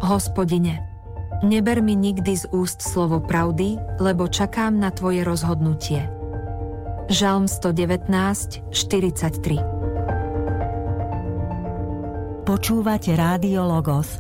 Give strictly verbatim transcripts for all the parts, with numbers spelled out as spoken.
Hospodine, neber mi nikdy z úst slovo pravdy, lebo čakám na Tvoje rozhodnutie. Žalm sto devätnásť, štyridsaťtri. Počúvate Rádio Logos.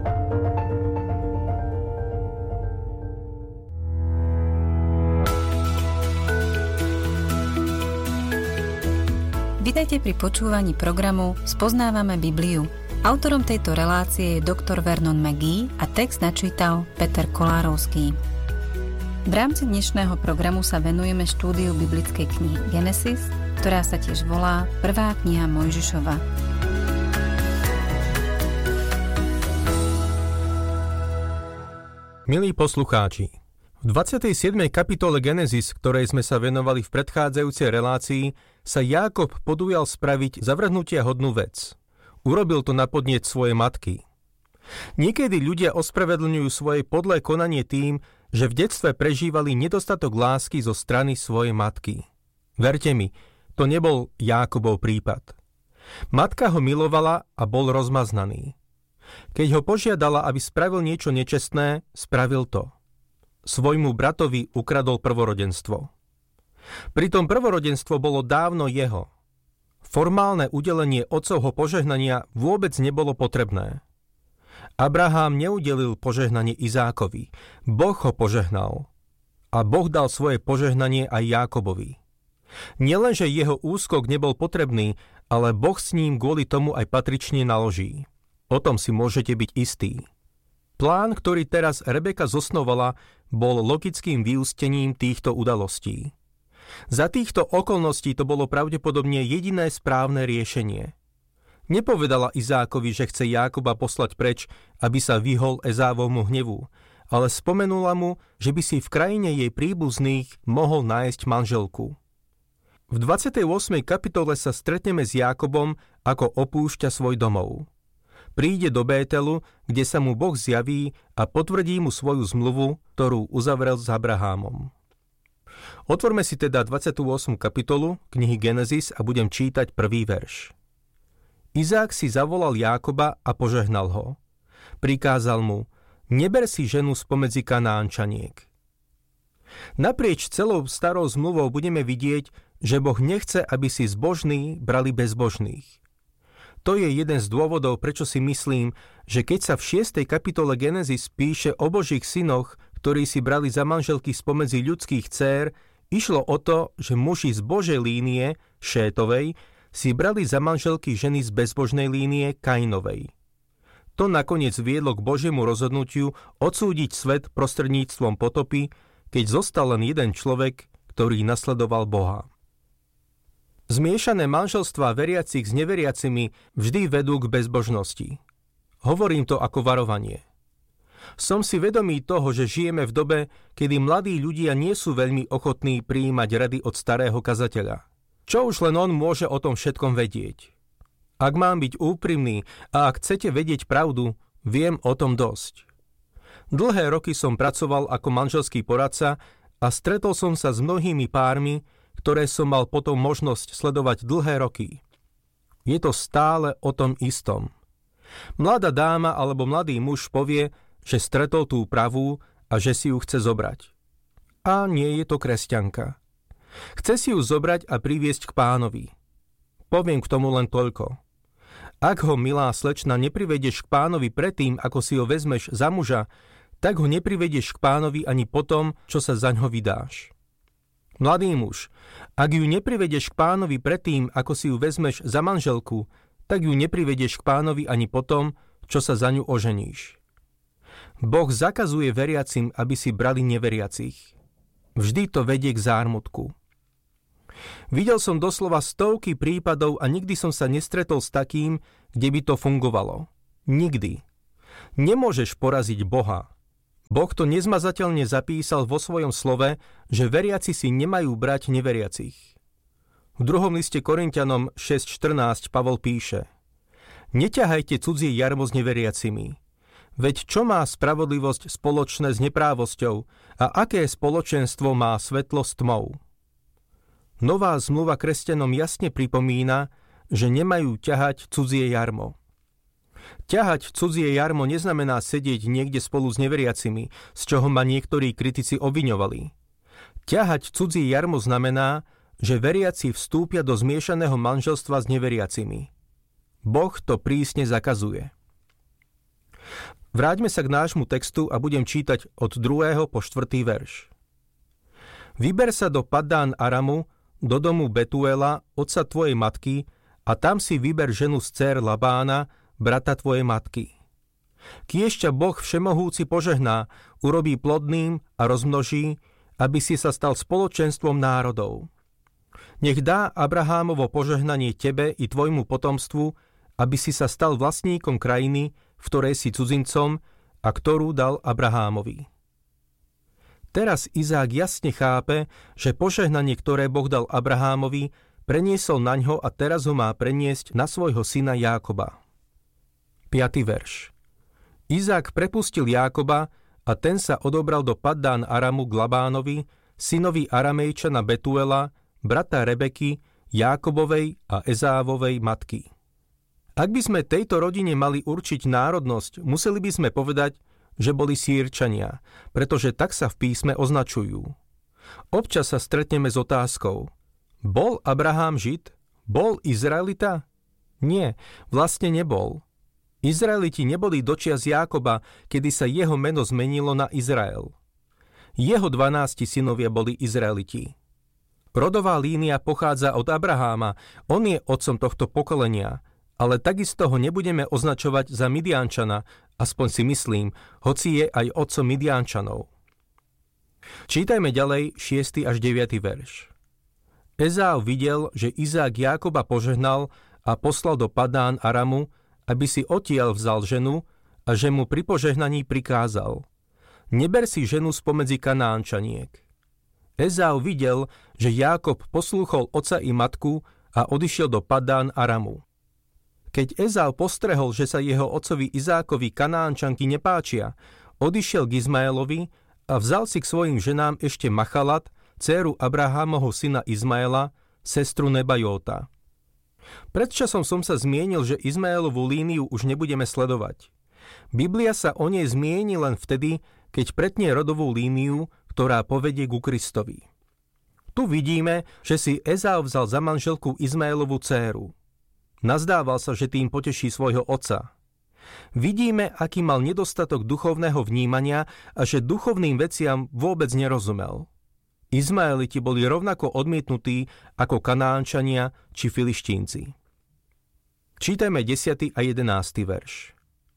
Vitajte pri počúvaní programu Spoznávame Bibliu. Autorom tejto relácie je doktor Vernon McGee a text načítal Peter Kolárovský. V rámci dnešného programu sa venujeme štúdiu biblickej knihy Genesis, ktorá sa tiež volá Prvá kniha Mojžišova. Milí poslucháči, v dvadsiatej siedmej kapitole Genesis, ktorej sme sa venovali v predchádzajúcej relácii, sa Jákob podujal spraviť zavrhnutia hodnú vec. Urobil to na podnet svojej matky. Niekedy ľudia ospravedlňujú svoje podlé konanie tým, že v detstve prežívali nedostatok lásky zo strany svojej matky. Verte mi, to nebol Jákobov prípad. Matka ho milovala a bol rozmaznaný. Keď ho požiadala, aby spravil niečo nečestné, spravil to. Svojmu bratovi ukradol prvorodenstvo. Pritom prvorodenstvo bolo dávno jeho. Formálne udelenie otcovho požehnania vôbec nebolo potrebné. Abraham neudelil požehnanie Izákovi, Boh ho požehnal. A Boh dal svoje požehnanie aj Jákobovi. Nielenže jeho úskok nebol potrebný, ale Boh s ním kvôli tomu aj patrične naloží. O tom si môžete byť istí. Plán, ktorý teraz Rebeka zosnovala, bol logickým vyústením týchto udalostí. Za týchto okolností to bolo pravdepodobne jediné správne riešenie. Nepovedala Izákovi, že chce Jákoba poslať preč, aby sa vyhol Ezávovmu hnevu, ale spomenula mu, že by si v krajine jej príbuzných mohol nájsť manželku. V dvadsiatej ôsmej kapitole sa stretneme s Jákobom, ako opúšťa svoj domov. Príde do Bételu, kde sa mu Boh zjaví a potvrdí mu svoju zmluvu, ktorú uzavrel s Abrahámom. Otvorme si teda dvadsiatu ôsmu kapitolu knihy Genesis a budem čítať prvý verš. Izák si zavolal Jákoba a požehnal ho. Prikázal mu, neber si ženu spomedzi Kanánčaniek. Naprieč celou starou zmluvou budeme vidieť, že Boh nechce, aby si zbožní brali bezbožných. To je jeden z dôvodov, prečo si myslím, že keď sa v šiestej kapitole Genesis píše o Božích synoch, ktorí si brali za manželky spomedzi ľudských dcér, išlo o to, že muži z Božej línie, Šétovej, si brali za manželky ženy z bezbožnej línie, Kainovej. To nakoniec viedlo k Božiemu rozhodnutiu odsúdiť svet prostredníctvom potopy, keď zostal len jeden človek, ktorý nasledoval Boha. Zmiešané manželstvá veriacich s neveriacimi vždy vedú k bezbožnosti. Hovorím to ako varovanie. Som si vedomý toho, že žijeme v dobe, kedy mladí ľudia nie sú veľmi ochotní prijímať rady od starého kazateľa. Čo už len on môže o tom všetkom vedieť? Ak mám byť úprimný a ak chcete vedieť pravdu, viem o tom dosť. Dlhé roky som pracoval ako manželský poradca a stretol som sa s mnohými pármi, ktoré som mal potom možnosť sledovať dlhé roky. Je to stále o tom istom. Mladá dáma alebo mladý muž povie, že stretol tú pravú a že si ju chce zobrať. A nie je to kresťanka. Chce si ju zobrať a priviesť k Pánovi. Poviem k tomu len toľko. Ak ho, milá slečna, neprivedieš k Pánovi predtým, ako si ho vezmeš za muža, tak ho neprivedieš k Pánovi ani potom, čo sa zaňho vydáš. Mladý muž, ak ju neprivedieš k Pánovi predtým, ako si ju vezmeš za manželku, tak ju neprivedieš k Pánovi ani potom, čo sa za ňu oženíš. Boh zakazuje veriacim, aby si brali neveriacich. Vždy to vedie k zármutku. Videl som doslova stovky prípadov a nikdy som sa nestretol s takým, kde by to fungovalo. Nikdy. Nemôžeš poraziť Boha. Boh to nezmazateľne zapísal vo svojom slove, že veriaci si nemajú brať neveriacich. V druhom liste Korinťanom šesť štrnásť Pavol píše: Neťahajte cudzie jarmo s neveriacimi. Veď čo má spravodlivosť spoločné s neprávosťou a aké spoločenstvo má svetlo s tmou? Nová zmluva kresťanom jasne pripomína, že nemajú ťahať cudzie jarmo. Ťahať cudzie jarmo neznamená sedieť niekde spolu s neveriacimi, z čoho ma niektorí kritici obviňovali. Ťahať cudzie jarmo znamená, že veriaci vstúpia do zmiešaného manželstva s neveriacimi. Boh to prísne zakazuje. Vráťme sa k nášmu textu a budem čítať od druhého po štvrtý verš. Vyber sa do Paddán Aramu, do domu Betuela, otca tvojej matky, a tam si vyber ženu z dcér Labána, brata tvojej matky. Kiež ťa Boh všemohúci požehná, urobí plodným a rozmnoží, aby si sa stal spoločenstvom národov. Nech dá Abrahámovo požehnanie tebe i tvojmu potomstvu, aby si sa stal vlastníkom krajiny, v ktorej si cudzincom a ktorú dal Abrahámovi. Teraz Izák jasne chápe, že požehnanie, ktoré Boh dal Abrahámovi, preniesol naňho a teraz ho má preniesť na svojho syna Jákoba. piaty verš. Izák prepustil Jákoba a ten sa odobral do Paddán Aramu k Labánovi, synovi Aramejčana Betuela, brata Rebeky, Jákobovej a Ezávovej matky. Ak by sme tejto rodine mali určiť národnosť, museli by sme povedať, že boli Sýrčania, pretože tak sa v písme označujú. Občas sa stretneme s otázkou: bol Abraham Žid? Bol Izraelita? Nie, vlastne nebol. Izraeliti neboli dočias Jákoba, kedy sa jeho meno zmenilo na Izrael. Jeho dvanásti synovia boli Izraeliti. Rodová línia pochádza od Abraháma, on je otcom tohto pokolenia, ale takisto ho nebudeme označovať za Midiančana, aspoň si myslím, hoci je aj otcom Midiančanov. Čítajme ďalej šiesty až deviaty verš. Ezau videl, že Izák Jákoba požehnal a poslal do Paddán Aramu, aby si odtiaľ vzal ženu a že mu pri požehnaní prikázal: neber si ženu spomedzi Kanánčaniek. Ezau videl, že Jákob poslúchol otca i matku a odišiel do Paddán Aramu. Keď Ezau postrehol, že sa jeho otcovi Izákovi Kanánčanky nepáčia, odišiel k Izmaelovi a vzal si k svojim ženám ešte Machalat, dcéru Abrahámovho syna Izmaela, sestru Nebajóta. Pred časom som sa zmienil, že Izmaelovú líniu už nebudeme sledovať. Biblia sa o nej zmieni len vtedy, keď pretnie rodovú líniu, ktorá povedie ku Kristovi. Tu vidíme, že si Ezau vzal za manželku Izmaelovu dcéru. Nazdával sa, že tým poteší svojho otca. Vidíme, aký mal nedostatok duchovného vnímania a že duchovným veciam vôbec nerozumel. Izmaeliti boli rovnako odmietnutí ako Kanánčania či Filištínci. Čítajme desiaty a jedenásty verš.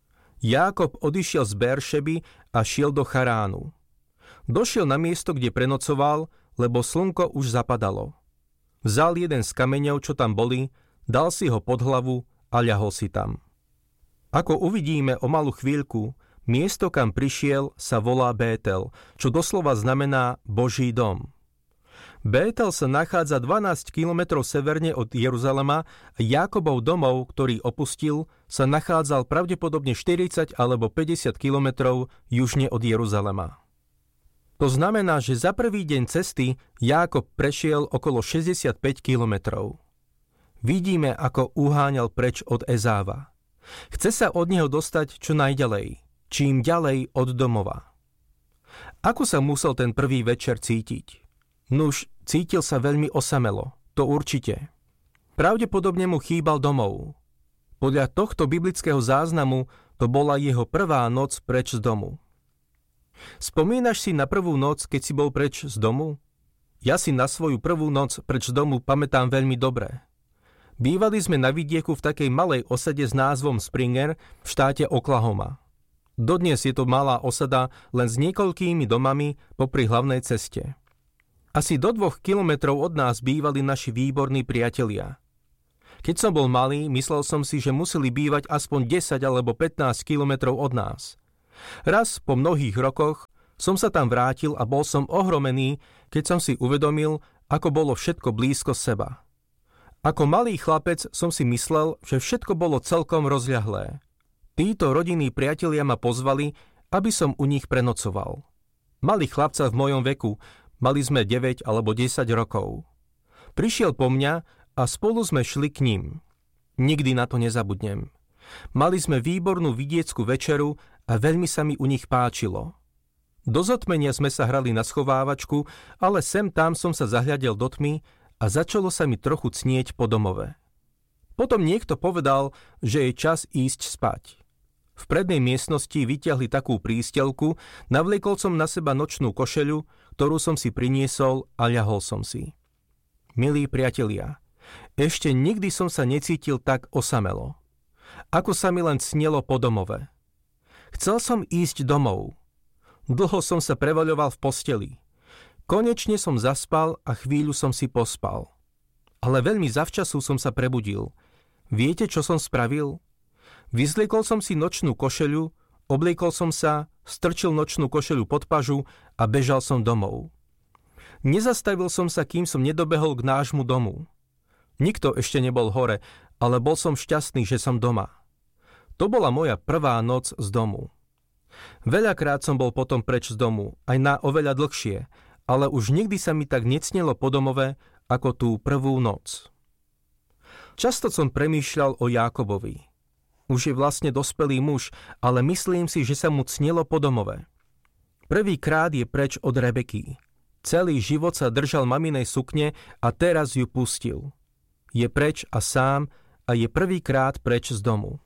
Jákob odišiel z Beeršeby a šiel do Charánu. Došiel na miesto, kde prenocoval, lebo slnko už zapadalo. Vzal jeden z kameňov, čo tam boli, dal si ho pod hlavu a ľahol si tam. Ako uvidíme o malú chvíľku, miesto, kam prišiel, sa volá Bétel, čo doslova znamená Boží dom. Bétel sa nachádza dvanásť kilometrov severne od Jeruzalema a Jákobov domov, ktorý opustil, sa nachádzal pravdepodobne štyridsať alebo päťdesiat kilometrov južne od Jeruzalema. To znamená, že za prvý deň cesty Jákob prešiel okolo šesťdesiatpäť kilometrov. Vidíme, ako uháňal preč od Ezáva. Chce sa od neho dostať čo najďalej, čím ďalej od domova. Ako sa musel ten prvý večer cítiť? Nuž, cítil sa veľmi osamelo, to určite. Pravdepodobne mu chýbal domov. Podľa tohto biblického záznamu to bola jeho prvá noc preč z domu. Spomínaš si na prvú noc, keď si bol preč z domu? Ja si na svoju prvú noc preč z domu pamätám veľmi dobre. Bývali sme na vidieku v takej malej osade s názvom Springer v štáte Oklahoma. Dodnes je to malá osada len s niekoľkými domami popri hlavnej ceste. Asi do dvoch kilometrov od nás bývali naši výborní priatelia. Keď som bol malý, myslel som si, že museli bývať aspoň desať alebo pätnásť kilometrov od nás. Raz po mnohých rokoch som sa tam vrátil a bol som ohromený, keď som si uvedomil, ako bolo všetko blízko seba. Ako malý chlapec som si myslel, že všetko bolo celkom rozľahlé. Títo rodinní priatelia ma pozvali, aby som u nich prenocoval. Mali chlapca v mojom veku, mali sme deväť alebo desať rokov. Prišiel po mňa a spolu sme šli k ním. Nikdy na to nezabudnem. Mali sme výbornú vidieckú večeru a veľmi sa mi u nich páčilo. Do zotmenia sme sa hrali na schovávačku, ale sem tam som sa zahľadel do tmy a začalo sa mi trochu cnieť po domove. Potom niekto povedal, že je čas ísť spať. V prednej miestnosti vyťahli takú prístelku, navliekol som na seba nočnú košeľu, ktorú som si priniesol a ľahol som si. Milí priatelia, ešte nikdy som sa necítil tak osamelo. Ako sa mi len snelo po domove. Chcel som ísť domov. Dlho som sa prevaľoval v posteli. Konečne som zaspal a chvíľu som si pospal. Ale veľmi zavčasu som sa prebudil. Viete, čo som spravil? Vyzliekol som si nočnú košeľu, obliekol som sa, strčil nočnú košeľu pod pažu a bežal som domov. Nezastavil som sa, kým som nedobehol k nášmu domu. Nikto ešte nebol hore, ale bol som šťastný, že som doma. To bola moja prvá noc z domu. Veľakrát som bol potom preč z domu, aj na oveľa dlhšie, ale už nikdy sa mi tak necnelo po domove, ako tú prvú noc. Často som premýšľal o Jákobovi. Už je vlastne dospelý muž, ale myslím si, že sa mu cnelo po domove. Prvýkrát je preč od Rebeky. Celý život sa držal maminej sukne a teraz ju pustil. Je preč a sám a je prvýkrát preč z domu.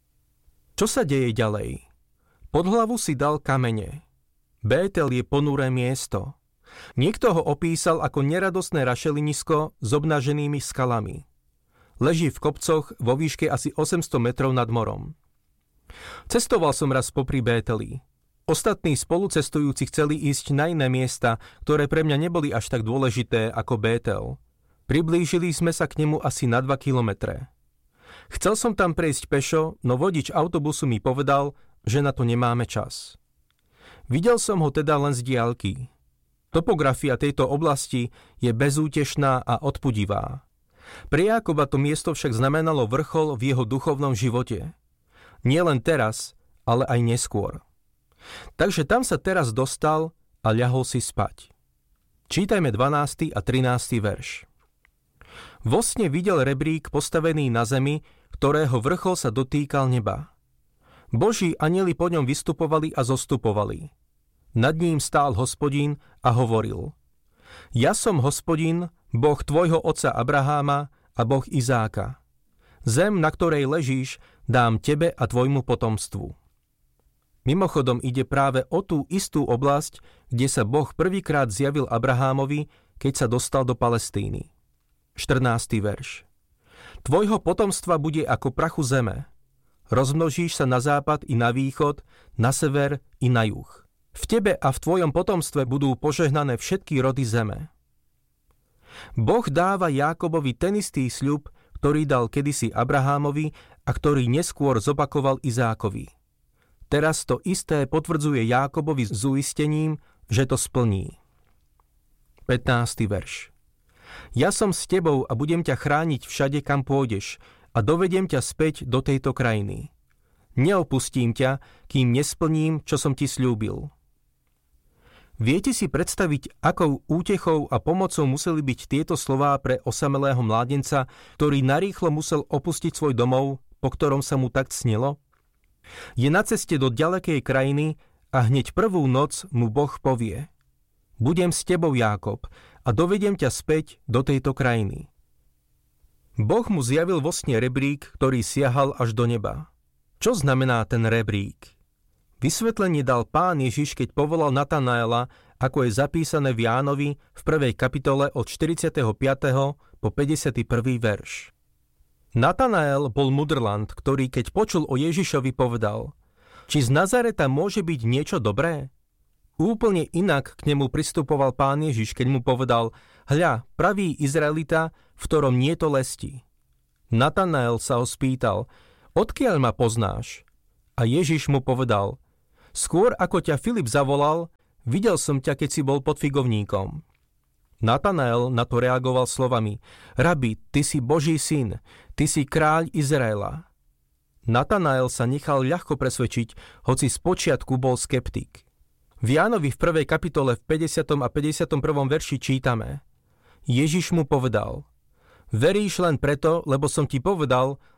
Čo sa deje ďalej? Pod hlavu si dal kamene. Bétel je ponuré miesto. Niekto ho opísal ako neradostné rašelinisko s obnaženými skalami. Leží v kopcoch vo výške asi osemsto metrov nad morom. Cestoval som raz popri Bételi. Ostatní spolucestujúci chceli ísť na iné miesta, ktoré pre mňa neboli až tak dôležité ako Bétel. Priblížili sme sa k nemu asi na dva kilometre. Chcel som tam prejsť pešo, no vodič autobusu mi povedal, že na to nemáme čas. Videl som ho teda len z diaľky. Topografia tejto oblasti je bezútešná a odpudivá. Pre Jákoba to miesto však znamenalo vrchol v jeho duchovnom živote. Nie len teraz, ale aj neskôr. Takže tam sa teraz dostal a ľahol si spať. Čítajme dvanásty a trinásty verš. Vo sne videl rebrík postavený na zemi, ktorého vrchol sa dotýkal neba. Boží anjeli po ňom vystupovali a zostupovali. Nad ním stál Hospodín a hovoril: Ja som Hospodín, Boh tvojho otca Abraháma a Boh Izáka. Zem, na ktorej ležíš, dám tebe a tvojmu potomstvu. Mimochodom ide práve o tú istú oblasť, kde sa Boh prvýkrát zjavil Abrahámovi, keď sa dostal do Palestíny. štrnásty verš. Tvojho potomstva bude ako prachu zeme. Rozmnožíš sa na západ i na východ, na sever i na juh. V tebe a v tvojom potomstve budú požehnané všetky rody zeme. Boh dáva Jákobovi ten istý sľub, ktorý dal kedysi Abrahámovi a ktorý neskôr zopakoval Izákovi. Teraz to isté potvrdzuje Jákobovi s uistením, že to splní. pätnásty verš. Ja som s tebou a budem ťa chrániť všade, kam pôjdeš, a dovedem ťa späť do tejto krajiny. Neopustím ťa, kým nesplním, čo som ti sľúbil. Viete si predstaviť, akou útechou a pomocou museli byť tieto slová pre osamelého mládenca, ktorý narýchlo musel opustiť svoj domov, po ktorom sa mu tak cnelo? Je na ceste do ďalekej krajiny a hneď prvú noc mu Boh povie: Budem s tebou, Jákob, a dovedem ťa späť do tejto krajiny. Boh mu zjavil vo sne rebrík, ktorý siahal až do neba. Čo znamená ten rebrík? Vysvetlenie dal Pán Ježiš, keď povolal Natanaela, ako je zapísané v Jánovi v prvej kapitole od štyridsiateho piateho po päťdesiaty prvý verš. Natanael bol mudrland, ktorý keď počul o Ježišovi povedal: Či z Nazareta môže byť niečo dobré? Úplne inak k nemu pristupoval Pán Ježiš, keď mu povedal: Hľa, pravý Izraelita, v ktorom nie to lesti. Natanael sa ho spýtal: Odkiaľ ma poznáš? A Ježiš mu povedal: Skôr ako ťa Filip zavolal, videl som ťa, keď si bol pod figovníkom. Natanael na to reagoval slovami: Rabi, ty si Boží syn, ty si kráľ Izraela. Natanael sa nechal ľahko presvedčiť, hoci spočiatku bol skeptik. V Jánovi v prvej kapitole v päťdesiatom a päťdesiatom prvom verši čítame: Ježiš mu povedal: Veríš len preto, lebo som ti povedal,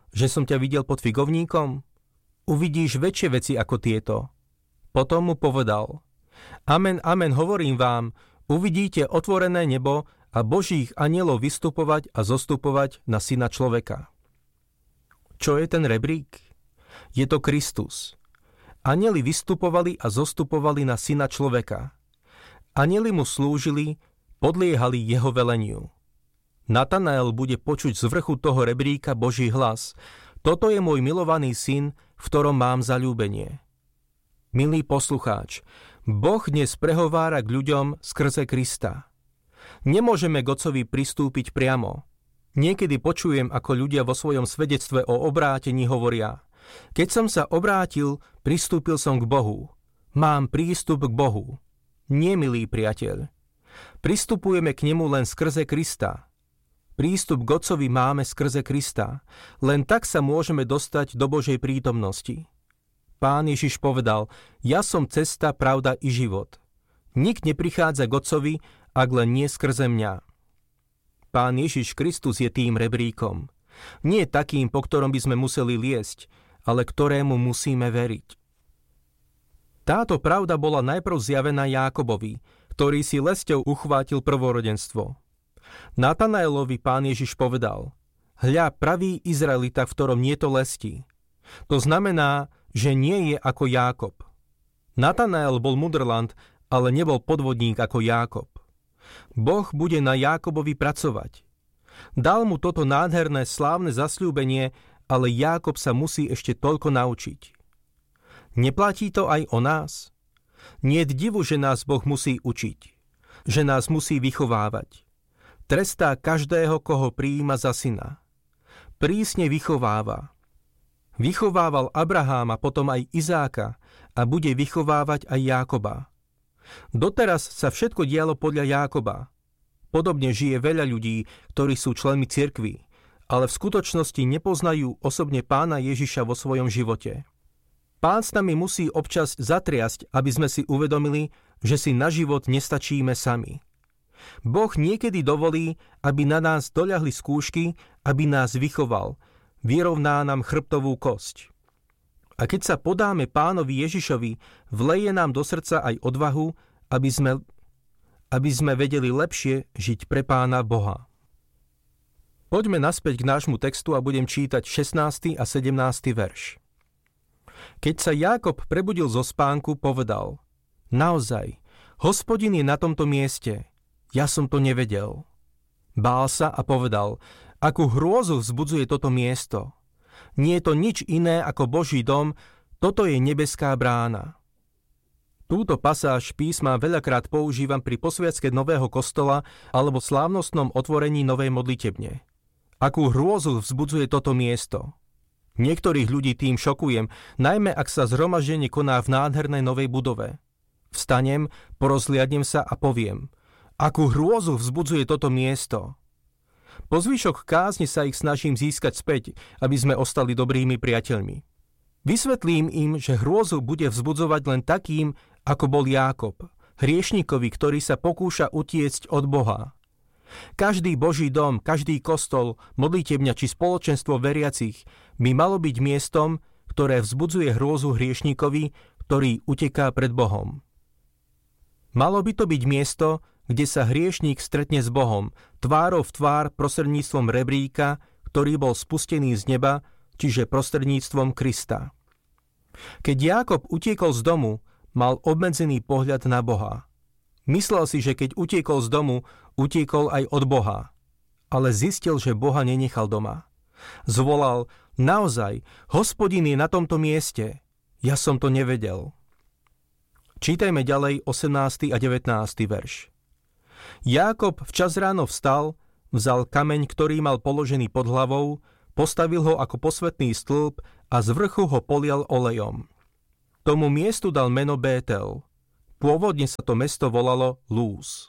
že som ťa videl pod figovníkom? Uvidíš väčšie veci ako tieto. Potom mu povedal: Amen, amen, hovorím vám, uvidíte otvorené nebo a Božích anielov vystupovať a zostupovať na Syna človeka. Čo je ten rebrík? Je to Kristus. Anjeli vystupovali a zostupovali na Syna človeka. Anjeli mu slúžili, podliehali jeho veleniu. Natanael bude počuť z vrchu toho rebríka Boží hlas: Toto je môj milovaný syn, v ktorom mám zaľúbenie. Milý poslucháč, Boh dnes prehovára k ľuďom skrze Krista. Nemôžeme k Otcovi pristúpiť priamo. Niekedy počujem, ako ľudia vo svojom svedectve o obrátení hovoria: Keď som sa obrátil, pristúpil som k Bohu. Mám prístup k Bohu. Nie, milý priateľ. Pristupujeme k nemu len skrze Krista. Prístup k Otcovi máme skrze Krista. Len tak sa môžeme dostať do Božej prítomnosti. Pán Ježiš povedal: Ja som cesta, pravda i život. Nik neprichádza k Otcovi, ak len nie skrze mňa. Pán Ježiš Kristus je tým rebríkom. Nie takým, po ktorom by sme museli liesť, ale ktorému musíme veriť. Táto pravda bola najprv zjavená Jákobovi, ktorý si lesťou uchvátil prvorodenstvo. Natanaelovi Pán Ježiš povedal: Hľa, pravý Izraelita, v ktorom nie to lesti. To znamená, že nie je ako Jákob. Natanael bol mudrland, ale nebol podvodník ako Jákob. Boh bude na Jákobovi pracovať. Dal mu toto nádherné slávne zasľúbenie, ale Jákob sa musí ešte toľko naučiť. Neplatí to aj o nás? Niet divu, že nás Boh musí učiť, že nás musí vychovávať. Trestá každého, koho prijíma za syna. Prísne vychováva. Vychovával Abraháma, potom aj Izáka a bude vychovávať aj Jákoba. Doteraz sa všetko dialo podľa Jákoba. Podobne žije veľa ľudí, ktorí sú členmi cirkvi, ale v skutočnosti nepoznajú osobne Pána Ježiša vo svojom živote. Pán s nami musí občas zatriasť, aby sme si uvedomili, že si na život nestačíme sami. Boh niekedy dovolí, aby na nás doľahli skúšky, aby nás vychoval, vyrovná nám chrbtovú kosť. A keď sa podáme Pánovi Ježišovi, vleje nám do srdca aj odvahu, aby sme, aby sme vedeli lepšie žiť pre Pána Boha. Poďme naspäť k nášmu textu a budem čítať šestnásty a sedemnásty verš. Keď sa Jákob prebudil zo spánku, povedal: Naozaj, Hospodin je na tomto mieste. Ja som to nevedel. Bál sa a povedal: Akú hrôzu vzbudzuje toto miesto. Nie je to nič iné ako Boží dom, toto je nebeská brána. Túto pasáž písma veľakrát používam pri posviacke nového kostola alebo slávnostnom otvorení novej modlitebne. Akú hrôzu vzbudzuje toto miesto. Niektorých ľudí tým šokujem, najmä ak sa zhromaždenie koná v nádhernej novej budove. Vstanem, porozliadnem sa a poviem: Akú hrôzu vzbudzuje toto miesto. Po zvyšok kázne sa ich snažím získať späť, aby sme ostali dobrými priateľmi. Vysvetlím im, že hrôzu bude vzbudzovať len takým, ako bol Jákob, hriešnikovi, ktorý sa pokúša utiecť od Boha. Každý Boží dom, každý kostol, modlitebňa či spoločenstvo veriacich by malo byť miestom, ktoré vzbudzuje hrôzu hriešnikovi, ktorý uteká pred Bohom. Malo by to byť miesto, kde sa hriešník stretne s Bohom, tvárou v tvár prostredníctvom rebríka, ktorý bol spustený z neba, čiže prostredníctvom Krista. Keď Jákob utiekol z domu, mal obmedzený pohľad na Boha. Myslel si, že keď utiekol z domu, utiekol aj od Boha. Ale zistil, že Boha nenechal doma. Zvolal: Naozaj, Hospodin je na tomto mieste. Ja som to nevedel. Čítajme ďalej osemnásty a devätnásty verš. Jákob včas ráno vstal, vzal kameň, ktorý mal položený pod hlavou, postavil ho ako posvätný stĺp a z vrchu ho polial olejom. Tomu miestu dal meno Bétel. Pôvodne sa to mesto volalo Lúz.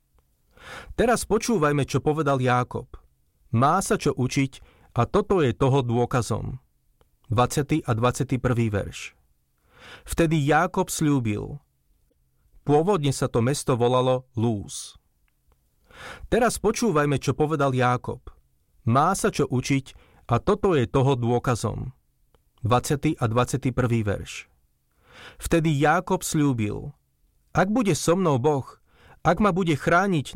Teraz počúvajme, čo povedal Jákob. Má sa čo učiť a toto je toho dôkazom. dvadsiaty a dvadsiaty prvý verš. Vtedy Jákob sľúbil. Pôvodne sa to mesto volalo Lúz. Teraz počúvajme, čo povedal Jákob. Má sa čo učiť A toto je toho dôkazom. dvadsiaty a dvadsiaty prvý verš. Vtedy Jákob sľúbil: Ak bude so mnou Boh, ak ma bude chrániť